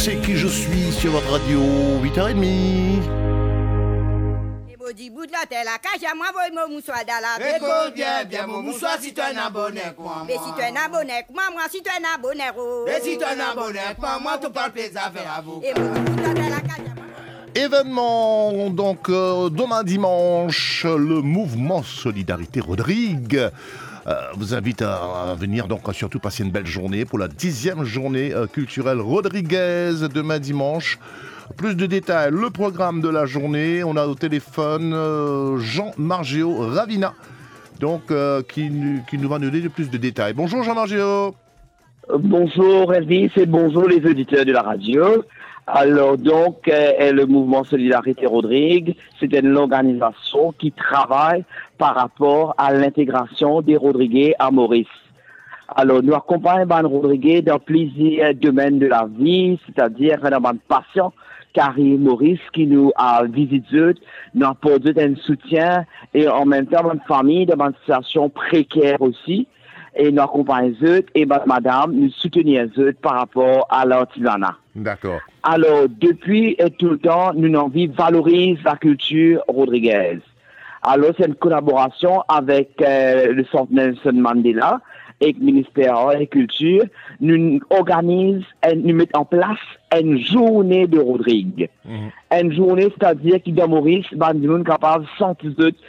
C'est qui je suis sur votre radio, 8h30. Du bout de la terre, la cage à moi, moi, moussoir dans la Récolte bien, mon moussoir, si tu es un abonné, quoi. Mais si tu es un abonné, moi, si tu es un abonné, mais si tu es un abonné, moi, tu parles plaisir à vous. Et moi, du bout de la terre, la cage à moi. Événement, donc, demain dimanche, le mouvement Solidarité Rodrigue vous invite à venir, donc à surtout passer une belle journée pour la 10e journée culturelle rodriguaise demain dimanche. Plus de détails, le programme de la journée. On a au téléphone Jean Margéo Ravina, donc qui nous va nous donner plus de détails. Bonjour Jean Margéo. Bonjour Elvis et bonjour les auditeurs de la radio. Alors donc, le mouvement Solidarité Rodrigue, c'est une organisation qui travaille par rapport à l'intégration des Rodriguais à Maurice. Alors, nous accompagnons les Rodriguais dans plusieurs domaines de la vie, c'est-à-dire dans les patients, Carrie Maurice qui nous a visité, nous a apporté un soutien et en même temps, notre famille dans une situation précaire aussi. Et nous accompagnons eux et madame, nous soutenons eux par rapport à l'artisanat. D'accord. Alors, depuis tout le temps, nous avons envie de valoriser la culture rodriguaise. Alors, c'est une collaboration avec le Centre Nelson Mandela et le ministère de la Culture. Nous organisons et nous mettons en place une journée de Rodrigue. Une journée, c'est-à-dire qui dans Maurice, nous sommes capables de sentir